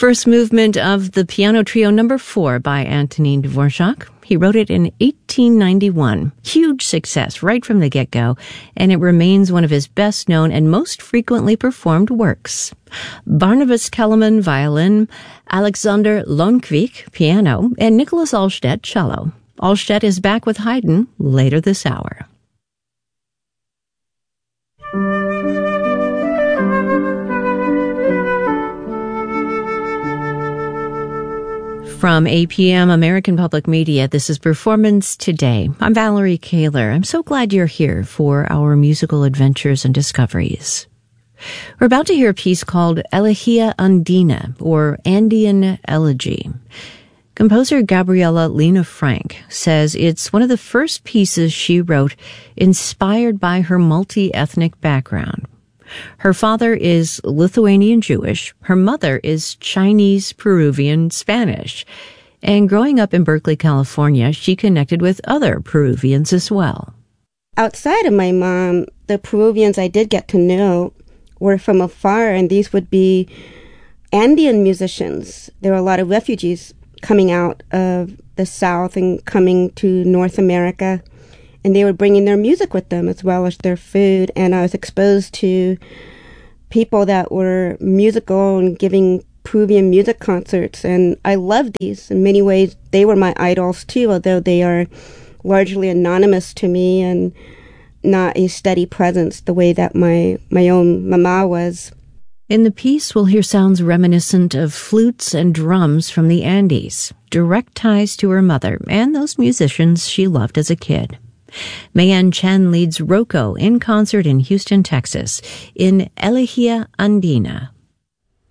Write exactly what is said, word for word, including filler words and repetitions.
First movement of the Piano Trio Number Four by Antonin Dvorak. He wrote it in eighteen ninety-one. Huge success right from the get-go, and it remains one of his best-known and most frequently performed works. Barnabas Kellerman, violin, Alexander Lonquik, piano, and Nicholas Alstedt, cello. Alstedt is back with Haydn later this hour. From A P M American Public Media, this is Performance Today. I'm Valerie Kaler. I'm so glad you're here for our musical adventures and discoveries. We're about to hear a piece called Elegia Andina, or Andean Elegy. Composer Gabriela Lena Frank says it's one of the first pieces she wrote inspired by her multi-ethnic background. Her father is Lithuanian Jewish, her mother is Chinese, Peruvian, Spanish, and growing up in Berkeley, California, she connected with other Peruvians as well. Outside of my mom, the Peruvians I did get to know were from afar, and these would be Andean musicians. There were a lot of refugees coming out of the South and coming to North America. And they were bringing their music with them as well as their food. And I was exposed to people that were musical and giving Peruvian music concerts. And I loved these. In many ways, they were my idols too, although they are largely anonymous to me and not a steady presence the way that my, my own mama was. In the piece, we'll hear sounds reminiscent of flutes and drums from the Andes, direct ties to her mother and those musicians she loved as a kid. Mayan Chen leads Rocco in concert in Houston, Texas, in Elegia Andina.